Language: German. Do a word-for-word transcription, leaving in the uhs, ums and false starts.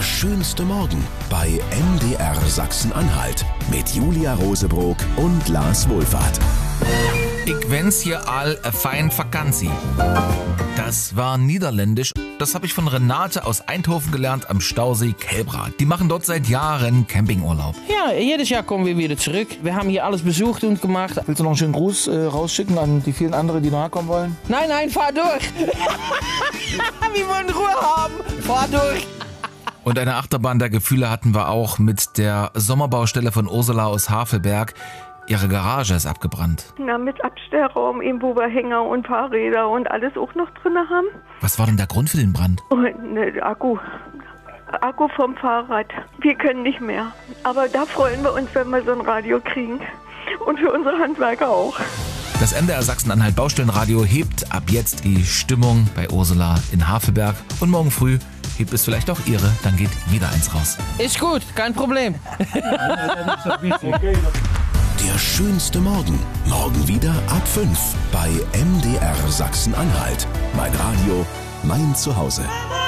schönste Morgen bei M D R Sachsen-Anhalt mit Julia Rosebrock und Lars Wohlfahrt. Ich wenn's hier all a fein Vakantie. Das war niederländisch. Das habe ich von Renate aus Eindhoven gelernt am Stausee Kelbra. Die machen dort seit Jahren Campingurlaub. Ja, jedes Jahr kommen wir wieder zurück. Wir haben hier alles besucht und gemacht. Willst du noch einen schönen Gruß äh, rausschicken an die vielen anderen, die nachkommen wollen? Nein, nein, fahr durch. Wir wollen Ruhe haben. Fahr durch. Und eine Achterbahn der Gefühle hatten wir auch mit der Sommerbaustelle von Ursula aus Havelberg. Ihre Garage ist abgebrannt. Na, mit Abstellraum, eben wo wir Hänger und Fahrräder und alles auch noch drin haben. Was war denn der Grund für den Brand? Und ne, Akku. Akku vom Fahrrad. Wir können nicht mehr. Aber da freuen wir uns, wenn wir so ein Radio kriegen. Und für unsere Handwerker auch. Das M D R Sachsen-Anhalt Baustellenradio hebt ab jetzt die Stimmung bei Ursula in Havelberg. Und morgen früh hebt es vielleicht auch ihre, dann geht wieder eins raus. Ist gut, kein Problem. Der schönste Morgen. Morgen wieder ab fünf bei M D R Sachsen-Anhalt. Mein Radio, mein Zuhause.